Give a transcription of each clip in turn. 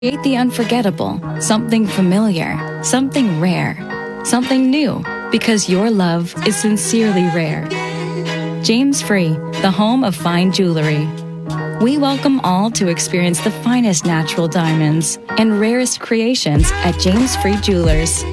Create the unforgettable, something familiar, something rare, something new, because your love is sincerely rare. James Free, the home of fine jewelry. We welcome all to experience the finest natural diamonds and rarest creations at James Free Jewelers.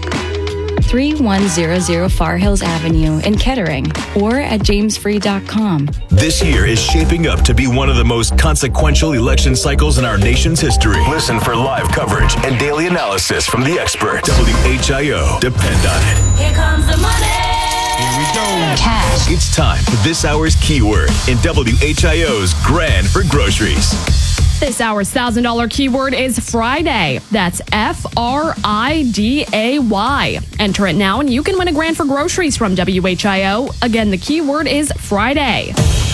3100 Far Hills Avenue in Kettering or at jamesfree.com. This year is shaping up to be one of the most consequential election cycles in our nation's history. Listen for live coverage and daily analysis from the experts. WHIO. Depend on it. Here comes the money. Here we go. Cash. It's time for this hour's keyword in WHIO's Grand for Groceries. This hour's $1,000 keyword is Friday. That's Friday. Enter it now and you can win a grand for groceries from WHIO. Again, the keyword is Friday.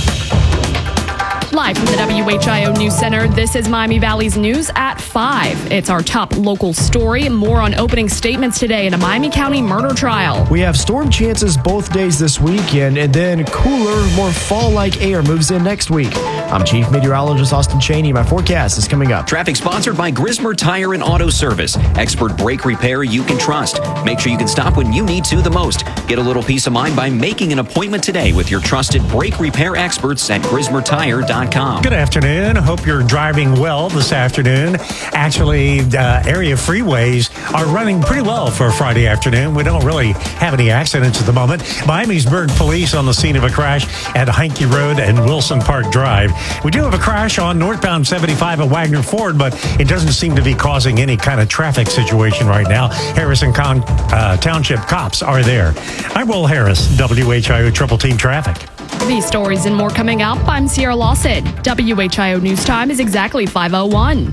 Live from the WHIO News Center, this is Miami Valley's News at 5. It's our top local story. More on opening statements today in a Miami County murder trial. We have storm chances both days this weekend, and then cooler, more fall-like air moves in next week. I'm Chief Meteorologist Austin Cheney. My forecast is coming up. Traffic sponsored by Grismer Tire and Auto Service. Expert brake repair you can trust. Make sure you can stop when you need to the most. Get a little peace of mind by making an appointment today with your trusted brake repair experts at GrismerTire.com. Good afternoon. Hope you're driving well this afternoon. Actually, area freeways are running pretty well for a Friday afternoon. We don't really have any accidents at the moment. Miamisburg police on the scene of a crash at Heinke Road and Wilson Park Drive. We do have a crash on northbound 75 at Wagner Ford, but it doesn't seem to be causing any kind of traffic situation right now. Harrison Township cops are there. I'm Will Harris, WHIO Triple Team Traffic. These stories and more coming up. I'm Sierra Lawson. WHIO News Time is exactly 5:01.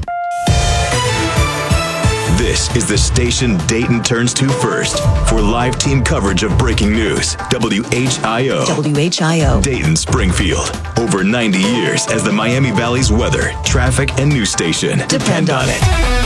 This is the station Dayton turns to first for live team coverage of breaking news. WHIO. WHIO. Dayton Springfield. Over 90 years as the Miami Valley's weather, traffic, and news station. Depend on it.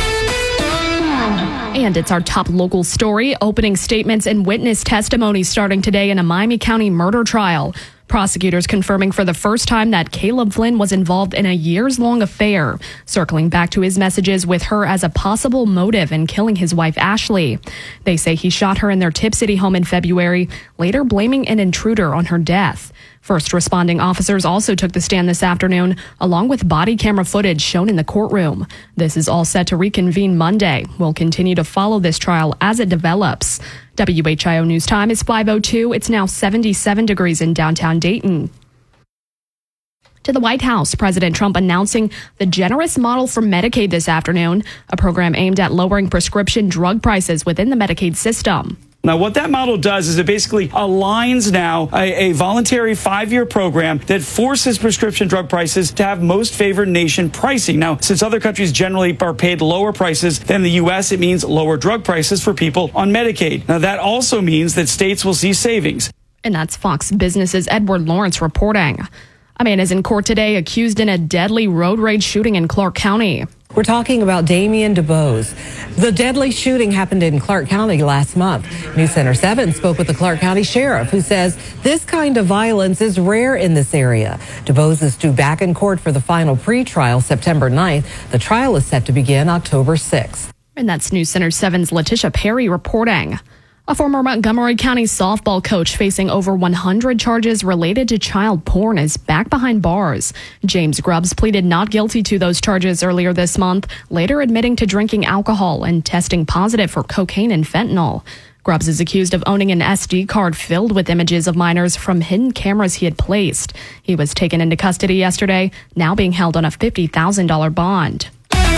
And it's our top local story. Opening statements and witness testimony starting today in a Miami County murder trial. Prosecutors confirming for the first time that Caleb Flynn was involved in a years-long affair, circling back to his messages with her as a possible motive in killing his wife, Ashley. They say he shot her in their Tip City home in February, later blaming an intruder on her death. First responding officers also took the stand this afternoon, along with body camera footage shown in the courtroom. This is all set to reconvene Monday. We'll continue to follow this trial as it develops. WHIO News Time is 5:02. It's now 77 degrees in downtown Dayton. To the White House, President Trump announcing the generous model for Medicaid this afternoon, a program aimed at lowering prescription drug prices within the Medicaid system. Now, what that model does is it basically aligns now a voluntary 5-year program that forces prescription drug prices to have most favored nation pricing. Now, since other countries generally are paid lower prices than the U.S., it means lower drug prices for people on Medicaid. Now, that also means that states will see savings. And that's Fox Business's Edward Lawrence reporting. A man is in court today accused in a deadly road rage shooting in Clark County. We're talking about Damian DeBose. The deadly shooting happened in Clark County last month. News Center 7 spoke with the Clark County Sheriff, who says this kind of violence is rare in this area. DeBose is due back in court for the final pretrial September 9th. The trial is set to begin October 6th. And that's News Center 7's Letitia Perry reporting. A former Montgomery County softball coach facing over 100 charges related to child porn is back behind bars. James Grubbs pleaded not guilty to those charges earlier this month, later admitting to drinking alcohol and testing positive for cocaine and fentanyl. Grubbs is accused of owning an SD card filled with images of minors from hidden cameras he had placed. He was taken into custody yesterday, now being held on a $50,000 bond.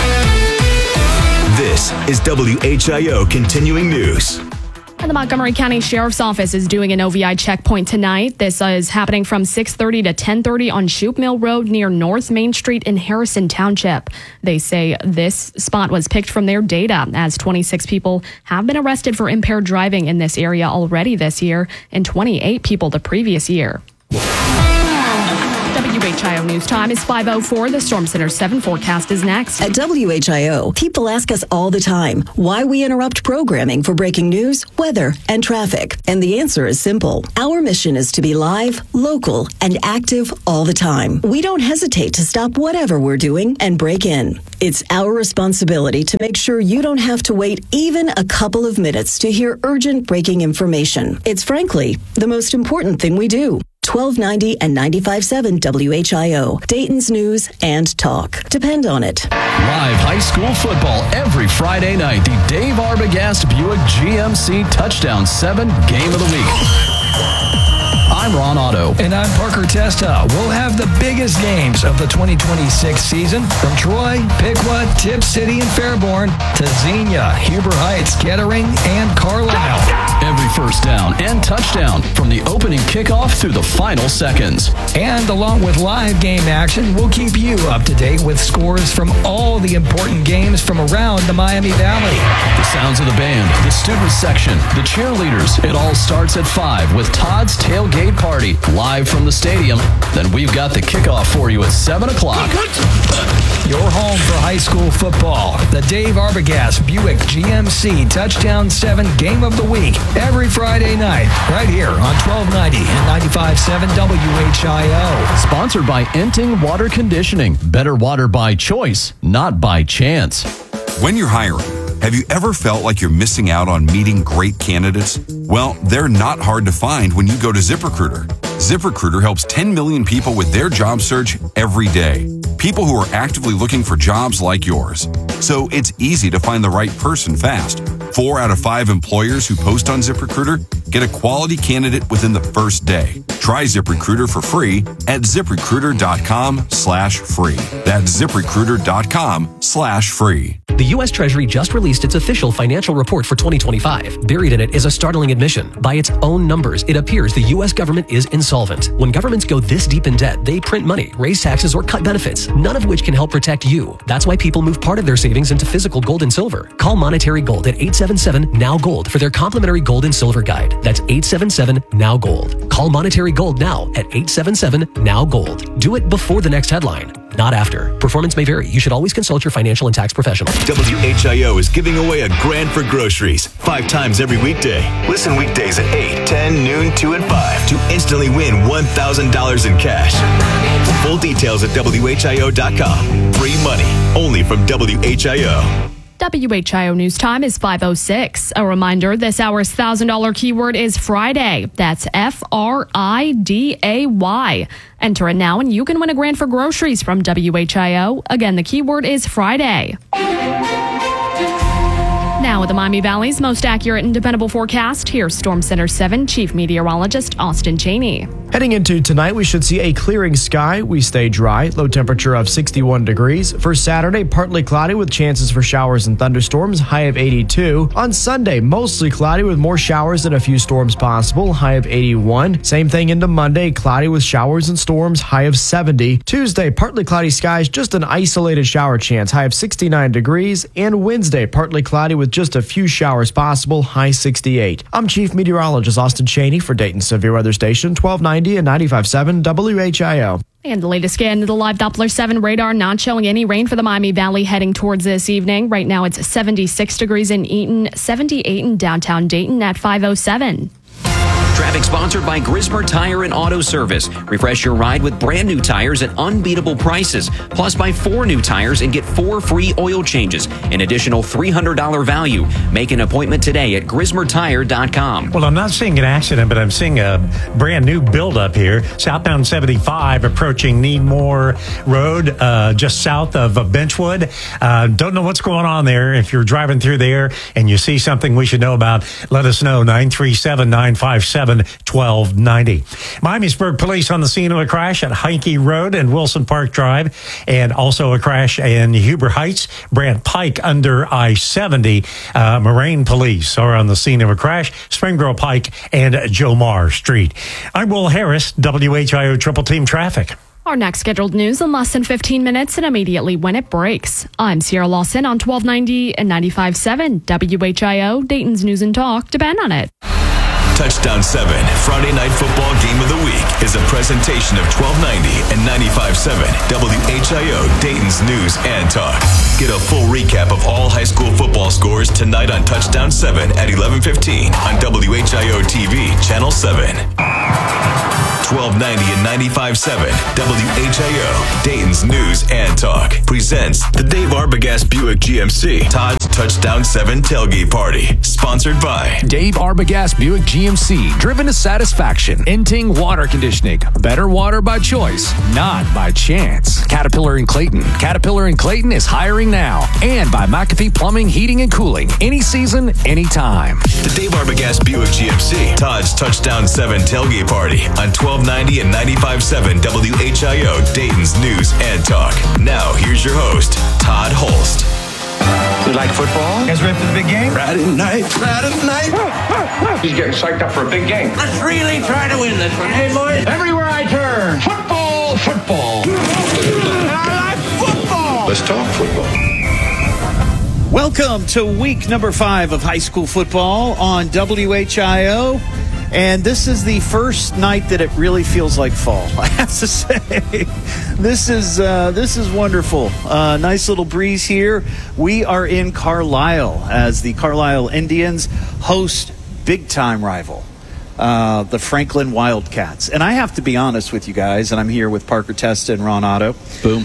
This is WHIO Continuing News. And the Montgomery County Sheriff's Office is doing an OVI checkpoint tonight. This is happening from 6:30 to 10:30 on Shoup Mill Road near North Main Street in Harrison Township. They say this spot was picked from their data, as 26 people have been arrested for impaired driving in this area already this year and 28 people the previous year. WHIO News Time is 5:04. The Storm Center 7 forecast is next. At WHIO, people ask us all the time why we interrupt programming for breaking news, weather, and traffic. And the answer is simple. Our mission is to be live, local, and active all the time. We don't hesitate to stop whatever we're doing and break in. It's our responsibility to make sure you don't have to wait even a couple of minutes to hear urgent breaking information. It's frankly the most important thing we do. 1290 and 95.7 WHIO, Dayton's news and talk. Depend on it. Live high school football every Friday night. The Dave Arbogast Buick GMC Touchdown 7 Game of the Week. I'm Ron Otto. And I'm Parker Testa. We'll have the biggest games of the 2026 season from Troy, Piqua, Tip City, and Fairborn to Xenia, Huber Heights, Kettering, and Carlisle. Every first down and touchdown from the opening kickoff through the final seconds. And along with live game action, we'll keep you up to date with scores from all the important games from around the Miami Valley. The sounds of the band, the student section, the cheerleaders. It all starts at 5 with Todd's Tailgate Party live from the stadium. Then we've got the kickoff for you at 7 o'clock. Your home for high school football. The Dave Arbogast Buick GMC Touchdown 7 Game of the Week. Every Friday night, right here on 1290 and 95.7 WHIO. Sponsored by Enting Water Conditioning. Better water by choice, not by chance. When you're hiring, have you ever felt like you're missing out on meeting great candidates? Well, they're not hard to find when you go to ZipRecruiter. ZipRecruiter helps 10 million people with their job search every day. People who are actively looking for jobs like yours. So it's easy to find the right person fast. 4 out of 5 employers who post on ZipRecruiter get a quality candidate within the first day. Try ZipRecruiter for free at ZipRecruiter.com/free. That's ZipRecruiter.com/free. The U.S. Treasury just released its official financial report for 2025. Buried in it is a startling admission. By its own numbers, it appears the U.S. government is insolvent. When governments go this deep in debt, they print money, raise taxes, or cut benefits, none of which can help protect you. That's why people move part of their savings into physical gold and silver. Call Monetary Gold at 877-NOW-GOLD for their complimentary gold and silver guide. That's 877-NOW-GOLD. Call Monetary Gold now at 877-NOW-GOLD. Do it before the next headline, not after. Performance may vary. You should always consult your financial and tax professional. WHIO is giving away a grand for groceries 5 times every weekday. Listen weekdays at 8, 10, noon, 2, and 5 to instantly win $1,000 in cash. Full details at WHIO.com. Free money only from WHIO. WHIO News Time is 5:06. A reminder, this hour's $1,000 keyword is Friday. That's FRIDAY. Enter it now and you can win a grand for groceries from WHIO. Again, the keyword is Friday. Now with the Miami Valley's most accurate and dependable forecast, here's Storm Center 7 Chief Meteorologist Austin Cheney. Heading into tonight, we should see a clearing sky. We stay dry, low temperature of 61 degrees. For Saturday, partly cloudy with chances for showers and thunderstorms, high of 82. On Sunday, mostly cloudy with more showers and a few storms possible, high of 81. Same thing into Monday, cloudy with showers and storms, high of 70. Tuesday, partly cloudy skies, just an isolated shower chance, high of 69 degrees. And Wednesday, partly cloudy with just a few showers possible, high 68. I'm Chief Meteorologist Austin Cheney for Dayton Severe Weather Station, 1290 and 95.7 WHIO. And the latest scan of the live Doppler 7 radar not showing any rain for the Miami Valley heading towards this evening. Right now it's 76 degrees in Eaton, 78 in downtown Dayton at 5:07. Traffic sponsored by Grismer Tire and Auto Service. Refresh your ride with brand new tires at unbeatable prices. Plus, buy 4 new tires and get 4 free oil changes. An additional $300 value. Make an appointment today at GrismerTire.com. Well, I'm not seeing an accident, but I'm seeing a brand new buildup here. Southbound 75 approaching Needmore Road, just south of Benchwood. Don't know what's going on there. If you're driving through there and you see something we should know about, let us know. 937-957-1290. Miamisburg police on the scene of a crash at Heinke Road and Wilson Park Drive, and also a crash in Huber Heights, Brant Pike under I-70. Moraine police are on the scene of a crash, Springboro Pike and Jomar Street. I'm Will Harris, WHIO Triple Team Traffic. Our next scheduled news in less than 15 minutes and immediately when it breaks. I'm Sierra Lawson on 1290 and 95.7 WHIO, Dayton's News and Talk. Depend on it. Touchdown 7, Friday Night Football Game of the Week, is a presentation of 1290 and 95.7 WHIO Dayton's News and Talk. Get a full recap of all high school football scores tonight on Touchdown 7 at 11:15 on WHIO TV, Channel 7. 1290 and 95.7 WHIO Dayton's News and Talk presents the Dave Arbogast Buick GMC Todd's Touchdown 7 Tailgate Party, sponsored by Dave Arbogast Buick GMC, driven to satisfaction. Inting Water Conditioning, better water by choice, not by chance. Caterpillar in Clayton. Caterpillar in Clayton is hiring now. And by McAfee Plumbing, Heating, and Cooling. Any season, anytime. the Dave Arbogast Buick GMC Todd's Touchdown 7 Tailgate Party on 1290 and 95.7 WHIO Dayton's News and Talk. Now, here's your host, Todd Holst. You like football? You guys ready for the big game? Friday night. He's getting psyched up for a big game. Let's really try to win this one, hey boys? Everywhere I turn, football, football. I like football. Let's talk football. Welcome to week number 5 of high school football on WHIO. And this is the first night that it really feels like fall. I have to say, this is wonderful. Nice little breeze here. We are in Carlisle as the Carlisle Indians host big-time rival, the Franklin Wildcats. And I have to be honest with you guys, and I'm here with Parker Testa and Ron Otto. Boom.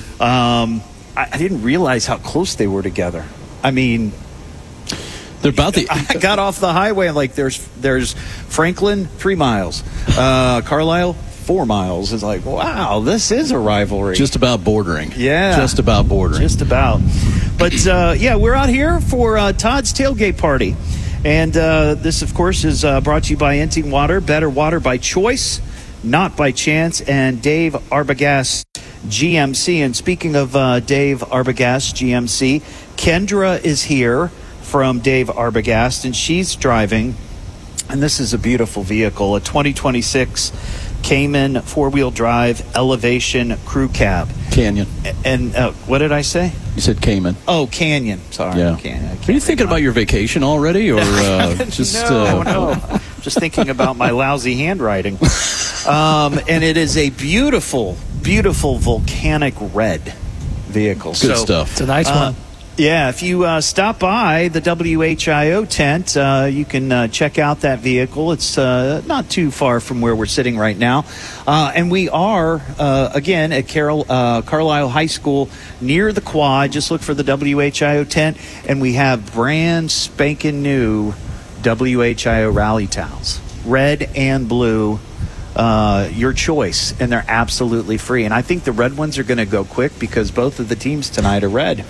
I didn't realize how close they were together. I mean, they're about the. I got off the highway and there's Franklin 3 miles, Carlisle 4 miles. It's like, wow, this is a rivalry. Just about bordering. Yeah, just about bordering. Just about. But yeah, we're out here for Todd's tailgate party, and this, of course, is brought to you by Inting Water, better water by choice, not by chance, and Dave Arbogast GMC. And speaking of Dave Arbogast GMC, Kendra is here from Dave Arbogast, and she's driving, and this is a beautiful vehicle, a 2026 Cayman 4-wheel drive Elevation Crew Cab. Canyon. And what did I say? You said Cayman. Oh, Canyon. Sorry. Yeah. Canyon. Are you thinking about your vacation already, or just? No. Just thinking about my lousy handwriting. And it is a beautiful, beautiful volcanic red vehicle. Good stuff. It's a nice one. Yeah, if you stop by the WHIO tent, you can check out that vehicle. It's not too far from where we're sitting right now. And we are, again, at Carlisle High School near the quad. Just look for the WHIO tent, and we have brand spanking new WHIO rally towels. Red and blue. Your choice, and they're absolutely free. And I think the red ones are going to go quick because both of the teams tonight are red.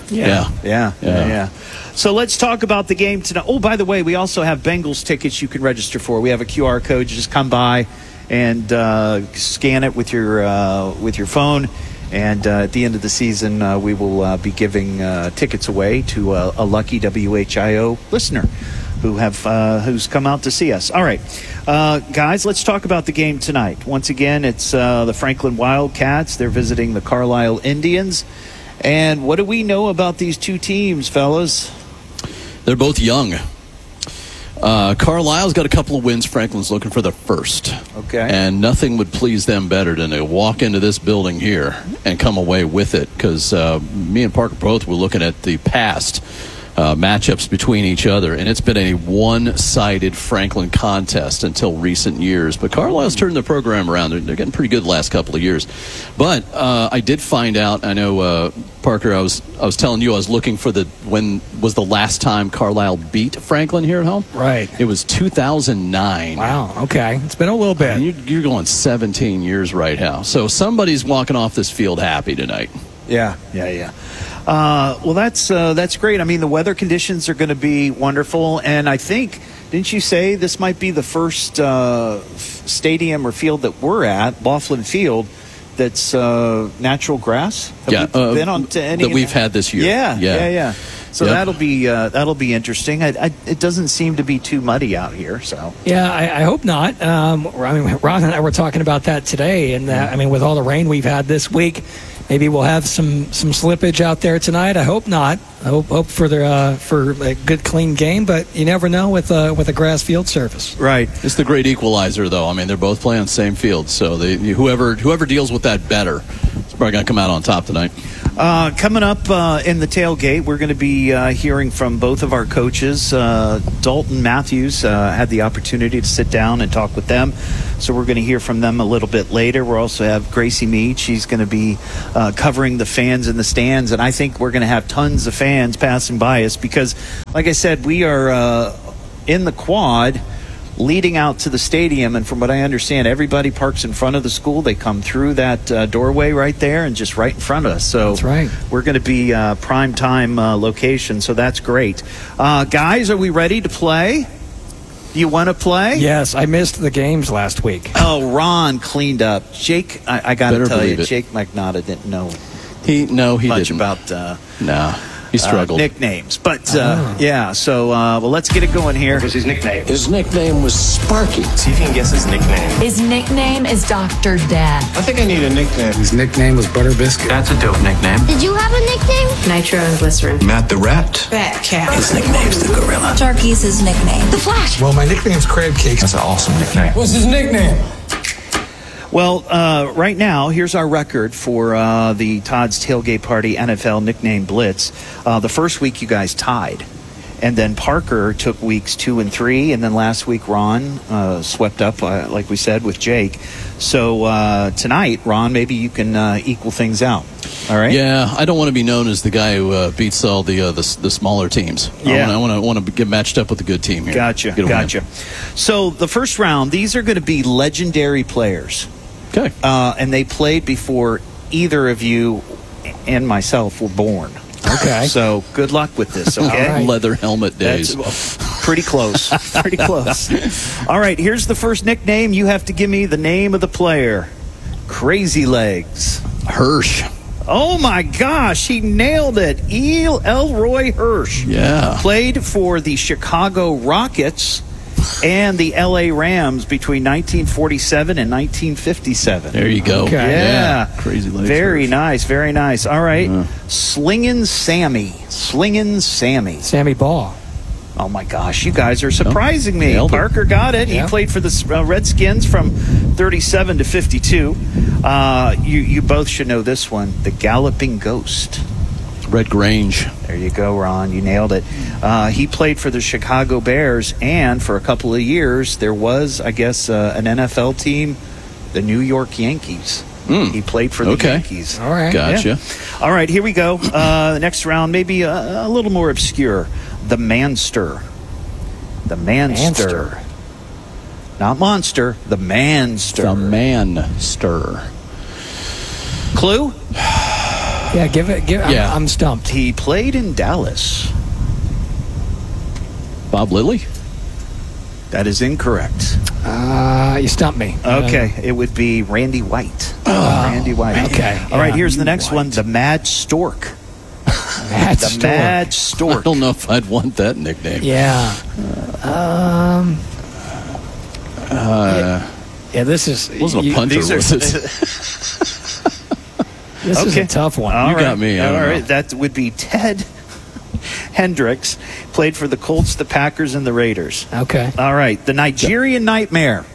Yeah. So let's talk about the game tonight. Oh, by the way, we also have Bengals tickets you can register for. We have a QR code. You just come by and scan it with your phone. And at the end of the season, we will be giving tickets away to a lucky WHIO listener who's come out to see us. All right, guys, let's talk about the game tonight. Once again, it's the Franklin Wildcats. They're visiting the Carlisle Indians. And what do we know about these two teams, fellas? They're both young. Carlisle's got a couple of wins. Franklin's looking for their first. Okay. And nothing would please them better than to walk into this building here and come away with it, because me and Parker both were looking at the past matchups between each other, and it's been a one-sided Franklin contest until recent years. But Carlisle's turned the program around. They're getting pretty good the last couple of years. But I did find out, I know, Parker, I was telling you I was looking for when was the last time Carlisle beat Franklin here at home? Right. It was 2009. Wow, okay. It's been a little bit. And you're going 17 years right now. So somebody's walking off this field happy tonight. Yeah. Well, that's great. I mean, the weather conditions are going to be wonderful, and I think, didn't you say this might be the first stadium or field that we're at, Laughlin Field, that's natural grass? Been on to any that we've had this year. Yeah. So that'll be interesting. It doesn't seem to be too muddy out here. So yeah, I hope not. I mean, Ron and I were talking about that today, and with all the rain we've had this week, maybe we'll have some slippage out there tonight. I hope not. I hope for a good, clean game, but you never know with a grass field surface. Right. It's the great equalizer, though. I mean, they're both playing on the same field, so whoever deals with that better is probably going to come out on top tonight. Coming up in the tailgate, we're going to be hearing from both of our coaches. Dalton Matthews had the opportunity to sit down and talk with them, so we're going to hear from them a little bit later. We'll also have Gracie Mead. She's going to be covering the fans in the stands, and I think we're going to have tons of fans passing by us because, like I said, we are in the quad leading out to the stadium, and from what I understand, everybody parks in front of the school. They come through that doorway right there and just right in front of us. So that's right. We're going to be prime time location, so that's great. Guys, are we ready to play? Do you want to play? Yes, I missed the games last week. Oh, Ron cleaned up. Jake, I got to tell you, Jake McNaughton didn't know he much didn't. about he struggled. Nicknames. But, yeah, so well, let's get it going here. What was his nickname? His nickname was Sparky. See if you can guess his nickname. His nickname is Dr. Death. I think I need a nickname. His nickname was Butter Biscuit. That's a dope nickname. Did you have a nickname? Nitro and Glycerin. Matt the Rat. Fat Cat. His nickname's the Gorilla. Sharky's his nickname. The Flash. Well, my nickname's Crab Cake. That's an awesome nickname. What's his nickname? Well, right now, here's our record for the Todd's Tailgate Party NFL Nickname Blitz. The first week, you guys tied. And then Parker took weeks 2 and 3. And then last week, Ron swept up, like we said, with Jake. So tonight, Ron, maybe you can equal things out. All right? Yeah, I don't want to be known as the guy who beats all the smaller teams. Yeah. I want to get matched up with a good team here. Gotcha. So the first round, these are going to be legendary players. Okay. And they played before either of you and myself were born. Okay. So good luck with this, okay? Right. Leather helmet days. That's pretty close. Pretty close. All right, here's the first nickname. You have to give me the name of the player. Crazy Legs. Hirsch. Oh, my gosh. He nailed it. Elroy Hirsch. Yeah. Played for the Chicago Rockets and the L.A. Rams between 1947 and 1957. There you go. Okay. Yeah. Crazy Legs. Very nice. Very nice. All right. Slingin' Sammy. Sammy Ball. Oh, my gosh. You guys are surprising me. Parker got it. Yeah. He played for the Redskins from 37 to 52. You both should know this one. The Galloping Ghost. Red Grange. There you go, Ron. You nailed it. He played for the Chicago Bears, and for a couple of years, there was, I guess, an NFL team, the New York Yankees. He played for the Yankees. All right. Gotcha. Yeah. All right, here we go. Next round, maybe a little more obscure. The Manster. The Manster. Not monster, the Manster. The Manster. Clue? Yeah, give it. I'm stumped. He played in Dallas. Bob Lilly? That is incorrect. You stumped me. Okay, it would be Randy White. Randy White. Okay. All right, here's the next one. The Mad Stork. Mad Stork. I don't know if I'd want that nickname. Yeah. Yeah, this is... Wasn't a punter, was it? This is a tough one. All you got me. All right, that would be Ted Hendricks. Played for the Colts, the Packers, and the Raiders. Okay. All right, the Nigerian Nightmare.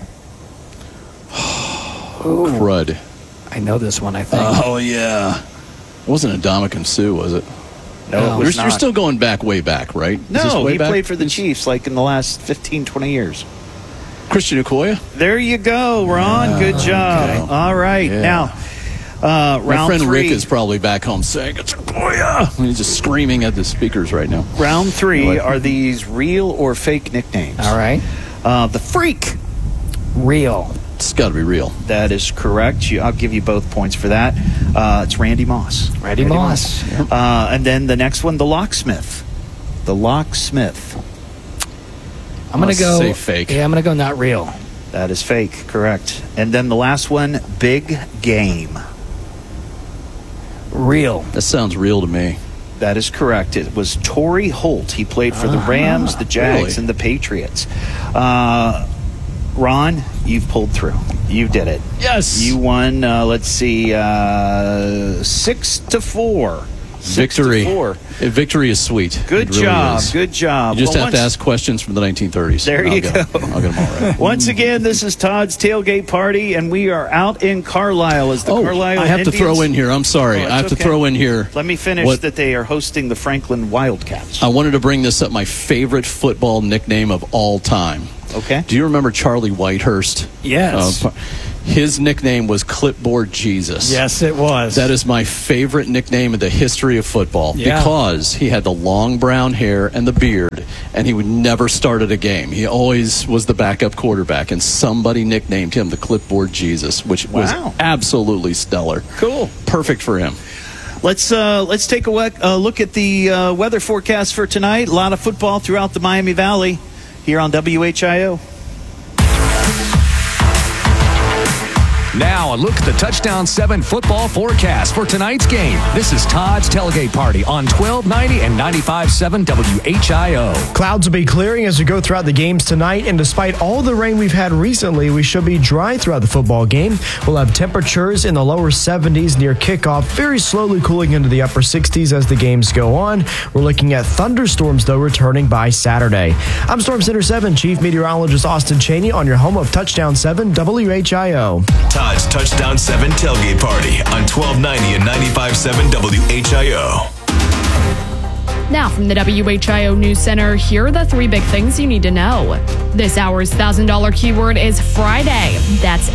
Crud. I know this one, I think. Oh, yeah. It wasn't Ndamukong Suh, was it? No, it was You're not. still going back, way back, right? Is this No, way he back? played for the Chiefs like in the last 15, 20 years. Christian Okoye? There you go, Ron. Good job. Okay. All right. Yeah. Now, round My friend 3. Rick is probably back home saying, it's Okoye! He's just screaming at the speakers right now. Round 3, are these real or fake nicknames? All right. The Freak. Real. It's got to be real. That is correct. I'll give you both points for that. It's Randy Moss. Randy Moss. Yep. And then the next one, the Locksmith. The Locksmith. I'm going to go... say fake. Yeah, I'm going to go not real. That is fake, correct. And then the last one, Big Game. Real. That sounds real to me. That is correct. It was Torrey Holt. He played for the Rams, the Jags, really? and the Patriots. Ron, you've pulled through. You did it. Yes. You won, 6-4. Victory. 6-4. Victory is sweet. Good job. Good job. You just have to ask questions from the 1930s. There you go. I'll get them all right. Once again, this is Todd's Tailgate Party, and we are out in Carlisle. As the Carlisle I have Indians... to throw in here. I'm sorry. I have to throw in here. Let me finish that they are hosting the Franklin Wildcats. I wanted to bring this up. My favorite football nickname of all time. Okay. Do you remember Charlie Whitehurst? Yes. His nickname was Clipboard Jesus. Yes, it was. That is my favorite nickname in the history of football because he had the long brown hair and the beard, and he would never start at a game. He always was the backup quarterback, and somebody nicknamed him the Clipboard Jesus, which was absolutely stellar. Cool. Perfect for him. Let's take a look at the weather forecast for tonight. A lot of football throughout the Miami Valley here on WHIO. Now, a look at the Touchdown 7 football forecast for tonight's game. This is Todd's Tailgate Party on 1290 and 95.7 WHIO. Clouds will be clearing as we go throughout the games tonight, and despite all the rain we've had recently, we should be dry throughout the football game. We'll have temperatures in the lower 70s near kickoff, very slowly cooling into the upper 60s as the games go on. We're looking at thunderstorms, though, returning by Saturday. I'm Storm Center 7 Chief Meteorologist Austin Chaney on your home of Touchdown 7 WHIO. Todd's Touchdown 7 Tailgate Party on 1290 and 95.7 WHIO. Now from the WHIO News Center, here are the 3 big things you need to know. This hour's $1,000 keyword is Friday. That's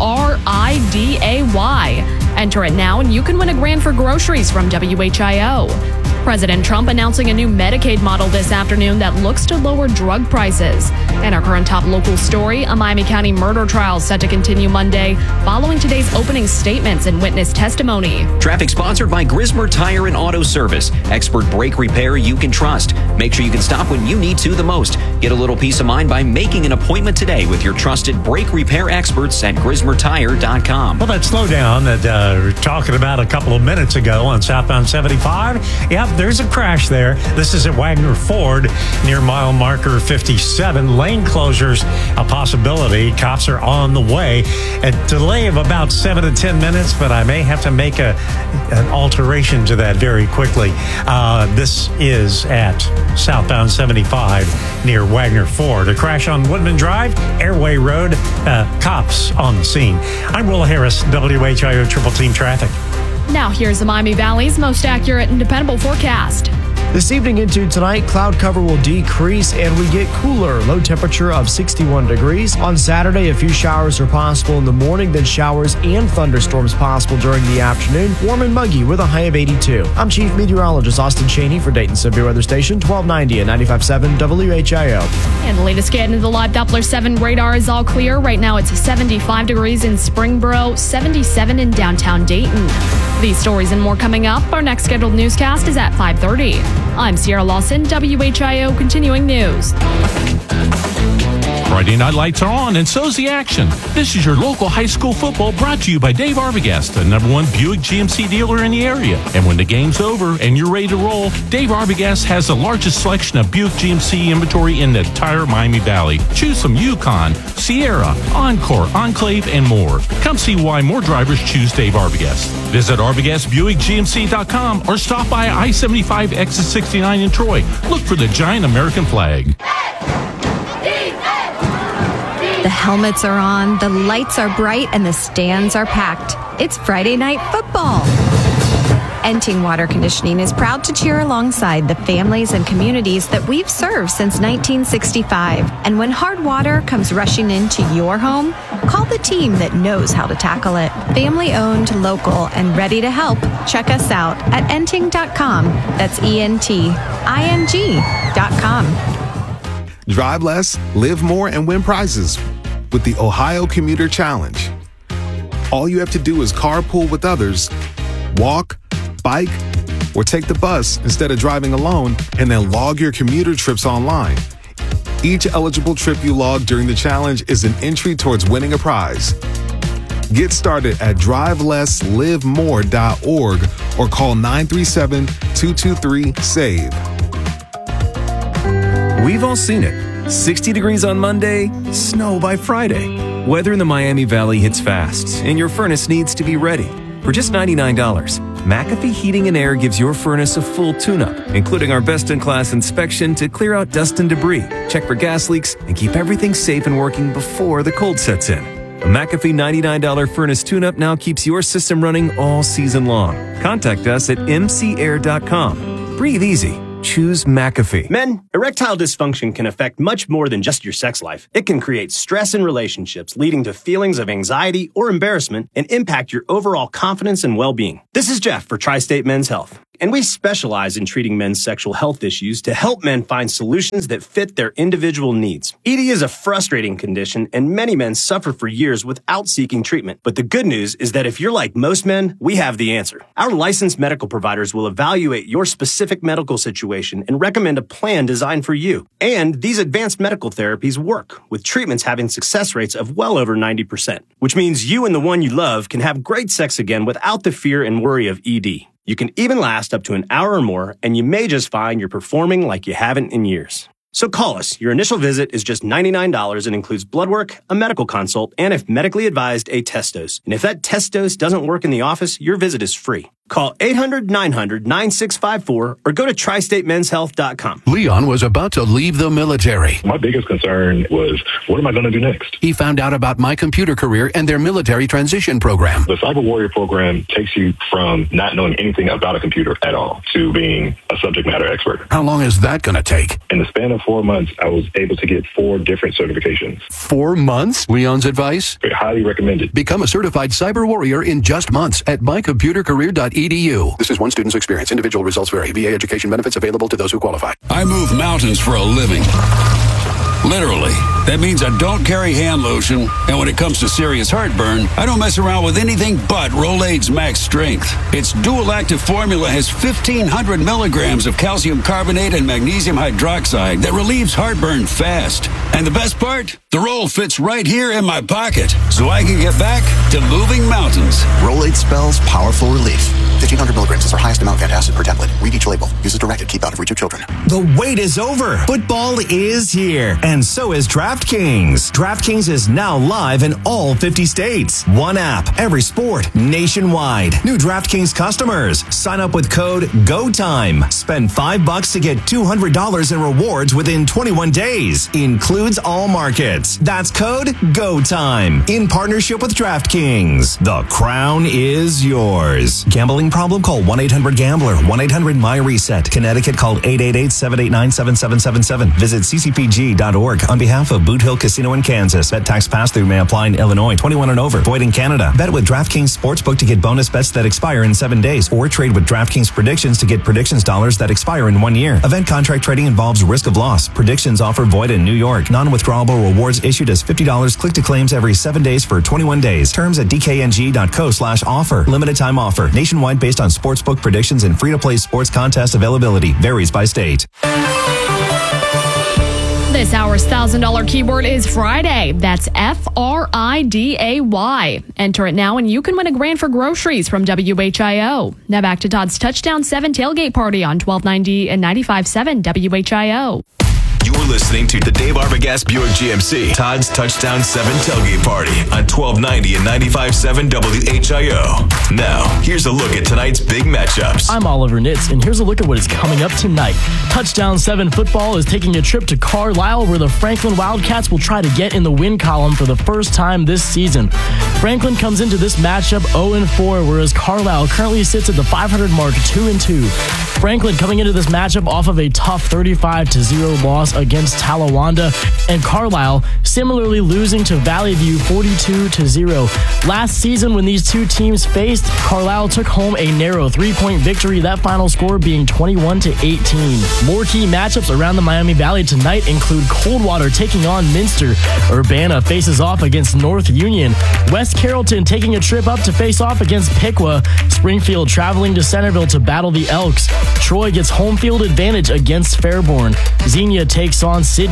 Friday. Enter it now and you can win a grand for groceries from WHIO. President Trump announcing a new Medicaid model this afternoon that looks to lower drug prices. And our current top local story, a Miami County murder trial set to continue Monday following today's opening statements and witness testimony. Traffic sponsored by Grismer Tire and Auto Service. Expert brake repair you can trust. Make sure you can stop when you need to the most. Get a little peace of mind by making an appointment today with your trusted brake repair experts at GrismerTire.com. Well, that slowdown that we were talking about a couple of minutes ago on southbound 75, yep, there's a crash there. This is at Wagner Ford near mile marker 57. Lane closures a possibility. Cops are on the way. A delay of about 7 to 10 minutes, but I may have to make an alteration to that very quickly. This is at southbound 75 near Wagner Ford. A crash on Woodman Drive, Airway Road. Cops on the scene. I'm Will Harris, WHIO Triple Team Traffic. Now here's the Miami Valley's most accurate and dependable forecast. This evening into tonight, cloud cover will decrease and we get cooler. Low temperature of 61 degrees. On Saturday, a few showers are possible in the morning, then showers and thunderstorms possible during the afternoon. Warm and muggy with a high of 82. I'm Chief Meteorologist Austin Chaney for Dayton Severe Weather Station 1290 and 95.7 WHIO. And the latest scan into the live Doppler 7 radar is all clear. Right now it's 75 degrees in Springboro, 77 in downtown Dayton. These stories and more coming up. Our next scheduled newscast is at 5:30. I'm Sierra Lawson, WHIO Continuing News. Friday night lights are on, and so's the action. This is your local high school football brought to you by Dave Arbogast, the #1 Buick GMC dealer in the area. And when the game's over and you're ready to roll, Dave Arbogast has the largest selection of Buick GMC inventory in the entire Miami Valley. Choose from Yukon, Sierra, Encore, Enclave, and more. Come see why more drivers choose Dave Arbogast. Visit ArbogastBuickGMC.com or stop by I-75 exit 69 in Troy. Look for the giant American flag. The helmets are on, the lights are bright, and the stands are packed. It's Friday Night Football. Enting Water Conditioning is proud to cheer alongside the families and communities that we've served since 1965. And when hard water comes rushing into your home, call the team that knows how to tackle it. Family owned, local, and ready to help. Check us out at enting.com. That's ENTING.com. Drive less, live more, and win prizes with the Ohio Commuter Challenge. All you have to do is carpool with others, walk, bike, or take the bus instead of driving alone, and then log your commuter trips online. Each eligible trip you log during the challenge is an entry towards winning a prize. Get started at drivelesslivemore.org or call 937-223-SAVE. We've all seen it. 60 degrees on Monday, snow by Friday. Weather in the Miami Valley hits fast, and your furnace needs to be ready. For just $99, McAfee Heating and Air gives your furnace a full tune-up, including our best-in-class inspection to clear out dust and debris, check for gas leaks, and keep everything safe and working before the cold sets in. A McAfee $99 furnace tune-up now keeps your system running all season long. Contact us at mcair.com. Breathe easy. Choose McAfee. Men, erectile dysfunction can affect much more than just your sex life. It can create stress in relationships, leading to feelings of anxiety or embarrassment, and impact your overall confidence and well-being. This is Jeff for Tri-State Men's Health, and we specialize in treating men's sexual health issues to help men find solutions that fit their individual needs. ED is a frustrating condition, and many men suffer for years without seeking treatment. But the good news is that if you're like most men, we have the answer. Our licensed medical providers will evaluate your specific medical situation and recommend a plan designed for you. And these advanced medical therapies work, with treatments having success rates of well over 90%, which means you and the one you love can have great sex again without the fear and worry of ED. You can even last up to an hour or more, and you may just find you're performing like you haven't in years. So call us. Your initial visit is just $99 and includes blood work, a medical consult, and if medically advised, a test dose. And if that test dose doesn't work in the office, your visit is free. Call 800-900-9654 or go to tristatemenshealth.com. Leon was about to leave the military. My biggest concern was, what am I going to do next? He found out about My Computer Career and their military transition program. The Cyber Warrior program takes you from not knowing anything about a computer at all to being a subject matter expert. How long is that going to take? In the span of 4 months, I was able to get 4 different certifications. 4 months? Leon's advice? Highly recommended. Become a certified cyber warrior in just months at mycomputercareer.edu. This is one student's experience. Individual results vary. VA education benefits available to those who qualify. I move mountains for a living. Literally. That means I don't carry hand lotion, and when it comes to serious heartburn, I don't mess around with anything but Rolaids Max Strength. Its dual-active formula has 1,500 milligrams of calcium carbonate and magnesium hydroxide that relieves heartburn fast. And the best part? The roll fits right here in my pocket, so I can get back to moving mountains. Rolaids spells powerful relief. 1,500 milligrams is our highest amount of antacid per tablet. Read each label. Use as directed. Keep out of reach of children. The wait is over. Football is here, and so is DraftKings. DraftKings is now live in all 50 states. One app, every sport, nationwide. New DraftKings customers, sign up with code GOTIME. Spend $5 to get $200 in rewards within 21 days. Includes all markets. That's code GOTIME. In partnership with DraftKings. The crown is yours. Gambling problem? Call 1-800-GAMBLER. 1-800-MY-RESET. Connecticut, call 888-789-7777. Visit ccpg.org. On behalf of Boot Hill Casino in Kansas, bet tax pass-through may apply in Illinois. 21 and over. Void in Canada. Bet with DraftKings Sportsbook to get bonus bets that expire in 7 days, or trade with DraftKings Predictions to get predictions dollars that expire in 1 year. Event contract trading involves risk of loss. Predictions offer void in New York. Non-withdrawable rewards issued as $50 click to claims every 7 days for 21 days. Terms at dkng.co/offer. Limited time offer. Nationwide based on sportsbook predictions and free-to-play sports contest availability. Varies by state. This hour's $1,000 keyword is Friday. That's Friday. Enter it now and you can win a grand for groceries from WHIO. Now back to Todd's Touchdown 7 tailgate party on 1290 and 95.7 WHIO. You're listening to the Dave Arbogast Buick GMC Todd's Touchdown 7 tailgate party on 1290 and 95.7 WHIO. Now, here's a look at tonight's big matchups. I'm Oliver Nitz, and here's a look at what is coming up tonight. Touchdown 7 football is taking a trip to Carlisle, where the Franklin Wildcats will try to get in the win column for the first time this season. Franklin comes into this matchup 0-4, whereas Carlisle currently sits at the 500 mark 2-2. Franklin coming into this matchup off of a tough 35-0 loss against Talawanda, and Carlisle similarly losing to Valley View 42-0. Last season when these two teams faced, Carlisle took home a narrow 3-point victory, that final score being 21-18. More key matchups around the Miami Valley tonight include Coldwater taking on Minster, Urbana faces off against North Union, West Carrollton taking a trip up to face off against Piqua, Springfield traveling to Centerville to battle the Elks, Troy gets home field advantage against Fairborn, Xenia takes on Sydney,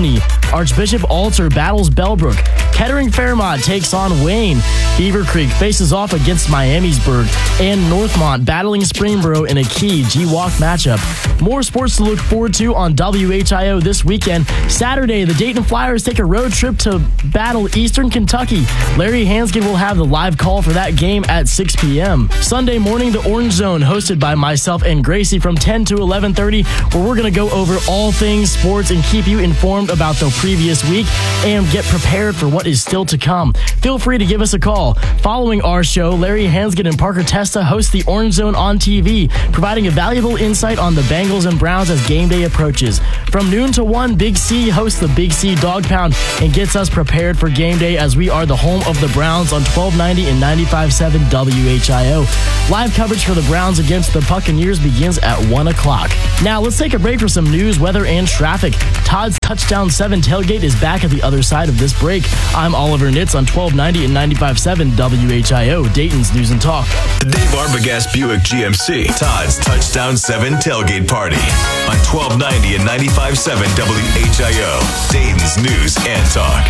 Archbishop Alter battles Bellbrook. Kettering Fairmont takes on Wayne. Beaver Creek faces off against Miamisburg. And Northmont battling Springboro in a key GWalk matchup. More sports to look forward to on WHIO this weekend. Saturday, the Dayton Flyers take a road trip to battle Eastern Kentucky. Larry Hansgen will have the live call for that game at 6 p.m. Sunday morning, the Orange Zone, hosted by myself and Gracie from 10 to 11:30, where we're going to go over all things sports and keep you informed about the previous week and get prepared for what is still to come. Feel free to give us a call. Following our show, Larry Hansgen and Parker Testa host the Orange Zone on TV, providing a valuable insight on the Bengals and Browns as game day approaches. From noon to 1, Big C hosts the Big C Dog Pound and gets us prepared for game day as we are the home of the Browns on 1290 and 95.7 WHIO. Live coverage for the Browns against the Buccaneers begins at 1 o'clock. Now, let's take a break for some news, weather, and traffic. Todd's Touchdown 7 tailgate is back at the other side of this break. I'm Oliver Nitz on 1290 and 95.7 WHIO, Dayton's News and Talk. The Dave Arbogast Buick GMC Todd's Touchdown 7 tailgate party on 1290 and 95.7 WHIO, Dayton's News and Talk.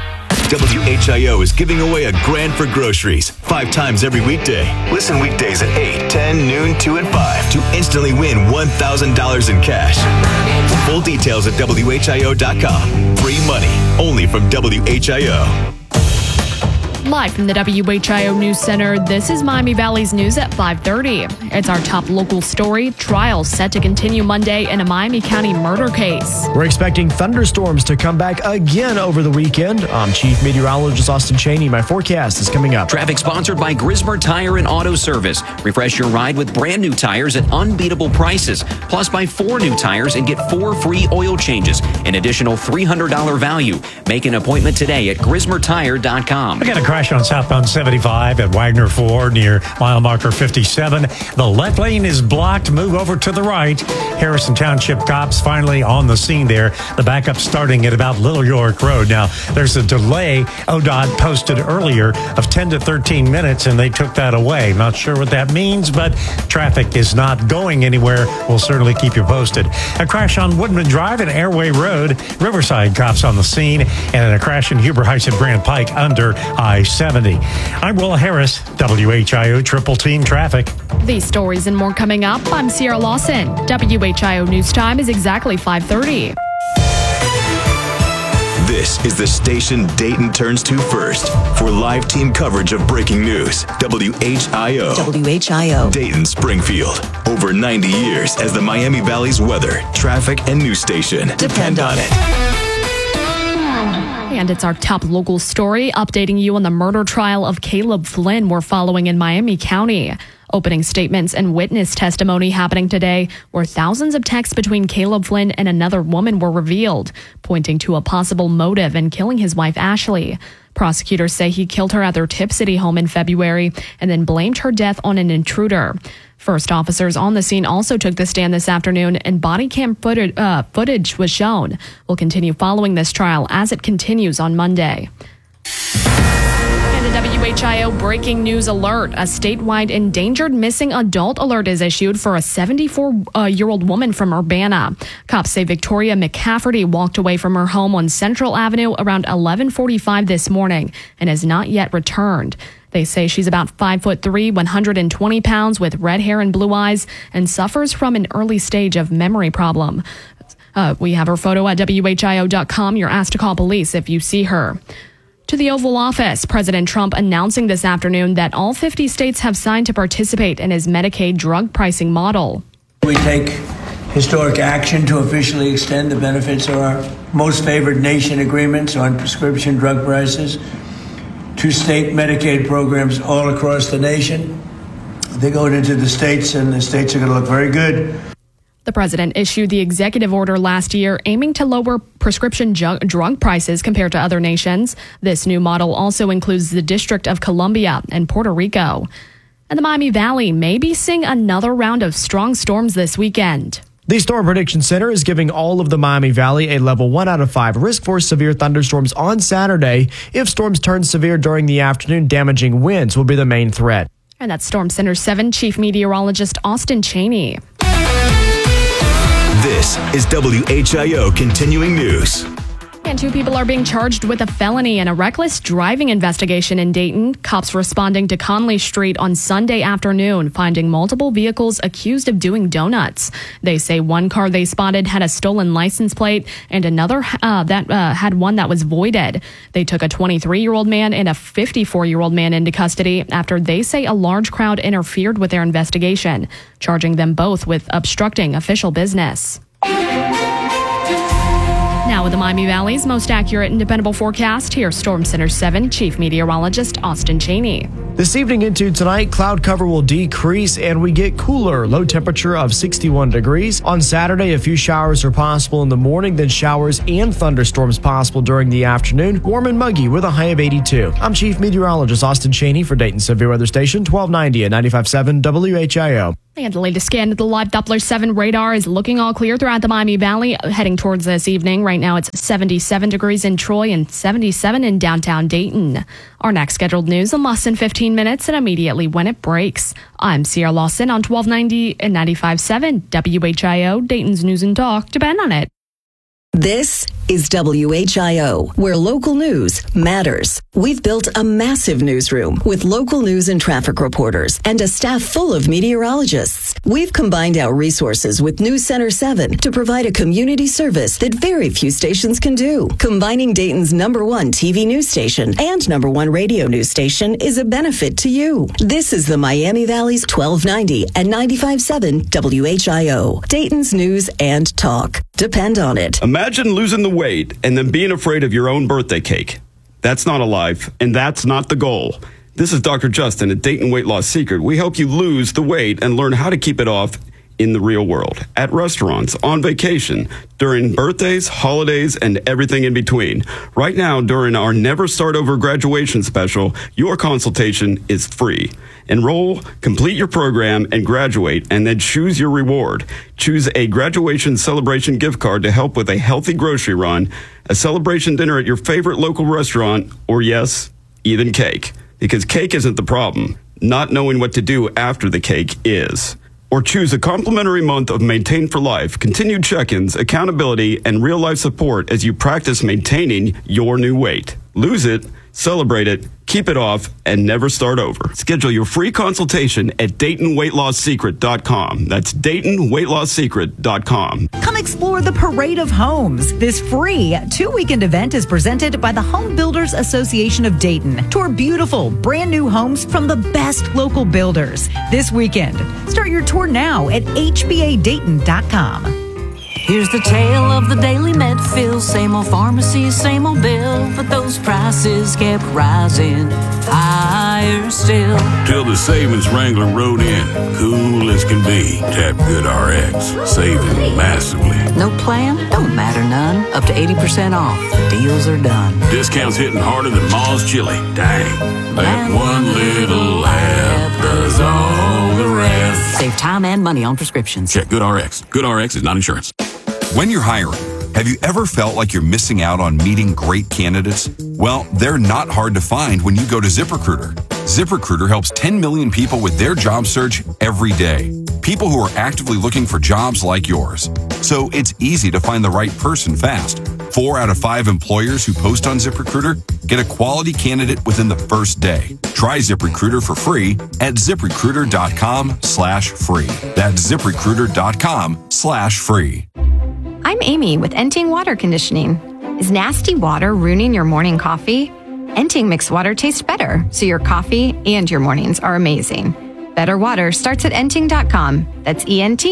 WHIO is giving away a grand for groceries 5 times every weekday. Listen weekdays at 8, 10, noon, 2, and 5 to instantly win $1,000 in cash. Full details at WHIO.com. Free money only from WHIO. Live from the WHIO News Center, this is Miami Valley's news at 5:30. It's our top local story. Trial set to continue Monday in a Miami County murder case. We're expecting thunderstorms to come back again over the weekend. I'm Chief Meteorologist Austin Cheney. My forecast is coming up. Traffic sponsored by Grismer Tire and Auto Service. Refresh your ride with brand new tires at unbeatable prices. Plus, buy 4 new tires and get 4 free oil changes. An additional $300 value. Make an appointment today at GrismerTire.com. I got a crash on southbound 75 at Wagner Ford near mile marker 57. The left lane is blocked. Move over to the right. Harrison Township cops finally on the scene there. The backup starting at about Little York Road. Now, there's a delay ODOT posted earlier of 10 to 13 minutes, and they took that away. Not sure what that means, but traffic is not going anywhere. We'll certainly keep you posted. A crash on Woodman Drive and Airway Road. Riverside cops on the scene, and a crash in Huber Heights at Grand Pike under I-70. I'm Will Harris, WHIO Triple Team Traffic. These stories and more coming up. I'm Sierra Lawson. WHIO News Time is exactly 5:30. This is the station Dayton turns to first for live team coverage of breaking news. WHIO. WHIO. Dayton, Springfield. Over 90 years as the Miami Valley's weather, traffic, and news station. Depend on it. And it's our top local story, updating you on the murder trial of Caleb Flynn we're following in Miami County. Opening statements and witness testimony happening today, where thousands of texts between Caleb Flynn and another woman were revealed, pointing to a possible motive in killing his wife, Ashley. Prosecutors say he killed her at their Tip City home in February and then blamed her death on an intruder. First officers on the scene also took the stand this afternoon, and body cam footage was shown. We'll continue following this trial as it continues on Monday. And a WHIO breaking news alert. A statewide endangered missing adult alert is issued for a 74-year-old woman from Urbana. Cops say Victoria McCafferty walked away from her home on Central Avenue around 11:45 this morning and has not yet returned. They say she's about 5'3", 120 pounds with red hair and blue eyes and suffers from an early stage of memory problem. We have her photo at WHIO.com. You're asked to call police if you see her. To the Oval Office, President Trump announcing this afternoon that all 50 states have signed to participate in his Medicaid drug pricing model. We take historic action to officially extend the benefits of our most favored nation agreements on prescription drug prices to state Medicaid programs all across the nation. They're going into the states, and the states are going to look very good. The president issued the executive order last year aiming to lower prescription drug prices compared to other nations. This new model also includes the District of Columbia and Puerto Rico. And the Miami Valley may be seeing another round of strong storms this weekend. The Storm Prediction Center is giving all of the Miami Valley a level 1 out of 5 risk for severe thunderstorms on Saturday. If storms turn severe during the afternoon, damaging winds will be the main threat. And that's Storm Center 7 Chief Meteorologist Austin Cheney. This is WHIO Continuing News. And 2 people are being charged with a felony in a reckless driving investigation in Dayton. Cops responding to Conley Street on Sunday afternoon, finding multiple vehicles accused of doing donuts. They say one car they spotted had a stolen license plate and another had one that was voided. They took a 23-year-old man and a 54-year-old man into custody after they say a large crowd interfered with their investigation, charging them both with obstructing official business. Now with the Miami Valley's most accurate and dependable forecast, here's Storm Center 7 Chief Meteorologist Austin Cheney. This evening into tonight, cloud cover will decrease and we get cooler. Low temperature of 61 degrees. On Saturday, a few showers are possible in the morning, then showers and thunderstorms possible during the afternoon. Warm and muggy with a high of 82. I'm Chief Meteorologist Austin Cheney for Dayton Severe Weather Station 1290 at 95.7 WHIO. And the latest scan of the live Doppler 7 radar is looking all clear throughout the Miami Valley, heading towards this evening. Right now it's 77 degrees in Troy and 77 in downtown Dayton. Our next scheduled news in less than 15 minutes and immediately when it breaks. I'm Sierra Lawson on 1290 and 95.7 WHIO, Dayton's News and Talk. Depend on it. This is WHIO, where local news matters. We've built a massive newsroom with local news and traffic reporters and a staff full of meteorologists. We've combined our resources with News Center 7 to provide a community service that very few stations can do. Combining Dayton's #1 TV news station and #1 radio news station is a benefit to you. This is the Miami Valley's 1290 and 95.7 WHIO, Dayton's News and Talk. Depend on it. Imagine losing the weight and then being afraid of your own birthday cake. That's not a life, and that's not the goal. This is Dr. Justin at Dayton Weight Loss Secret. We help you lose the weight and learn how to keep it off in the real world, at restaurants, on vacation, during birthdays, holidays, and everything in between. Right now, during our Never Start Over graduation special, your consultation is free. Enroll, complete your program, and graduate, and then choose your reward. Choose a graduation celebration gift card to help with a healthy grocery run, a celebration dinner at your favorite local restaurant, or yes, even cake. Because cake isn't the problem. Not knowing what to do after the cake is. Or choose a complimentary month of Maintain for Life, continued check-ins, accountability, and real-life support as you practice maintaining your new weight. Lose it, celebrate it, keep it off, and never start over. Schedule your free consultation at DaytonWeightLossSecret.com. That's DaytonWeightLossSecret.com. Come explore the Parade of Homes. This free 2-weekend event is presented by the Home Builders Association of Dayton. Tour beautiful, brand new homes from the best local builders this weekend. Start your tour now at HBADayton.com. Here's the tale of the daily Medfield. Same old pharmacy, same old bill, but those prices kept rising higher still. Till the savings wrangler rode in, cool as can be. Tap GoodRx, saving massively. No plan? Don't matter none. Up to 80% off. Deals are done. Discounts hitting harder than Ma's chili. Dang, that one little app does all the rest. Save time and money on prescriptions. Check GoodRx. GoodRx is not insurance. When you're hiring, have you ever felt like you're missing out on meeting great candidates? Well, they're not hard to find when you go to ZipRecruiter. ZipRecruiter helps 10 million people with their job search every day. People who are actively looking for jobs like yours. So it's easy to find the right person fast. 4 out of 5 employers who post on ZipRecruiter get a quality candidate within the first day. Try ZipRecruiter for free at ZipRecruiter.com/free. That's ZipRecruiter.com/free. I'm Amy with Enting Water Conditioning. Is nasty water ruining your morning coffee? Enting mixed water tastes better, so your coffee and your mornings are amazing. Better water starts at Enting.com. That's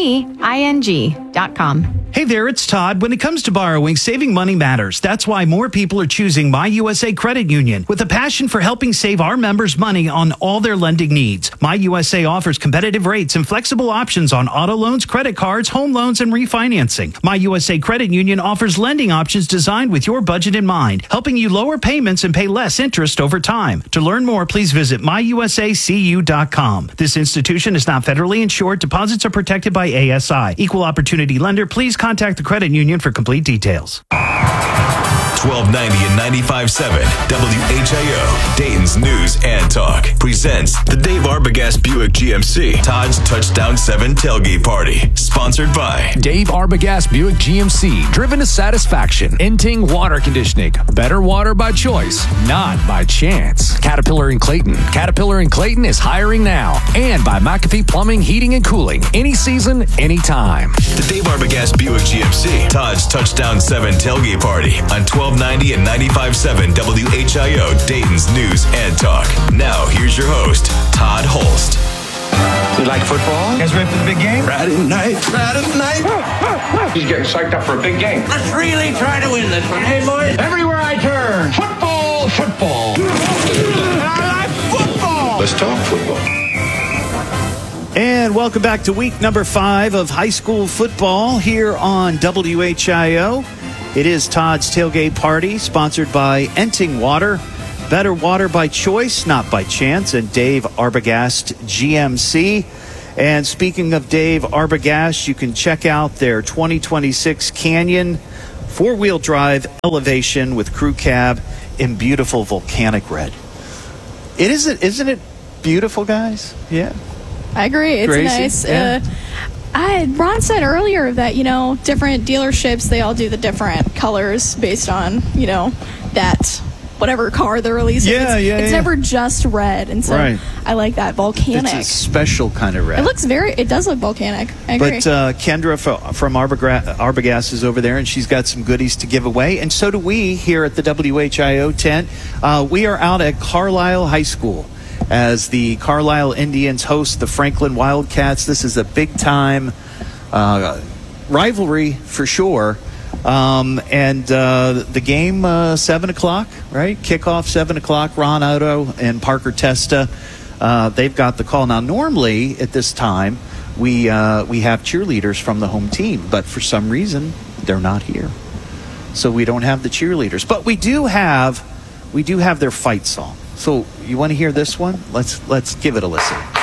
ENTING.com. Hey there, it's Todd. When it comes to borrowing, saving money matters. That's why more people are choosing My USA Credit Union with a passion for helping save our members money on all their lending needs. My USA offers competitive rates and flexible options on auto loans, credit cards, home loans, and refinancing. My USA Credit Union offers lending options designed with your budget in mind, helping you lower payments and pay less interest over time. To learn more, please visit myusacu.com. This institution is not federally insured. Deposits are protected by ASI. Equal opportunity lender. Please contact the credit union for complete details. 1290 and 95.7 WHIO, Dayton's News and Talk, presents the Dave Arbogast Buick GMC Todd's Touchdown 7 Tailgate Party, sponsored by Dave Arbogast Buick GMC, driven to satisfaction. Inting Water Conditioning, better water by choice, not by chance. Caterpillar in Clayton. Caterpillar in Clayton is hiring now. And by McAfee Plumbing, Heating, and Cooling. Any season, anytime. the Dave Arbogast Buick GMC Todd's Touchdown 7 Tailgate Party on 1290 and 95.7 WHIO, Dayton's News and Talk. Now, here's your host, Todd Holst. You like football? You guys ready for the big game? Friday night. He's getting psyched up for a big game. Let's really try to win this one, hey boys? Everywhere I turn, football, football. I like football. Let's talk football. And welcome back to week number 5 of high school football here on WHIO. It is Todd's Tailgate Party, sponsored by Enting Water. Better water by choice, not by chance. And Dave Arbogast GMC. And speaking of Dave Arbogast, you can check out their 2026 Canyon 4-wheel drive Elevation with crew cab in beautiful volcanic red. Isn't it beautiful, guys? Yeah. I agree. It's Gracie? nice. Yeah. Ron said earlier that, different dealerships, they all do the different colors based on, that whatever car they're releasing. It's never just red. And so Right. I like that volcanic. It's a special kind of red. It does look volcanic. I agree. But Kendra from Arbogast is over there, and she's got some goodies to give away. And so do we here at the WHIO tent. We are out at Carlisle High School as the Carlisle Indians host the Franklin Wildcats. This is a big-time rivalry for sure. And the game, 7 o'clock, right? Kickoff, 7 o'clock. Ron Otto and Parker Testa, they've got the call. Now, normally at this time, we have cheerleaders from the home team, but for some reason, they're not here. So we don't have the cheerleaders. But we do have their fight song. So you want to hear this one? Let's give it a listen.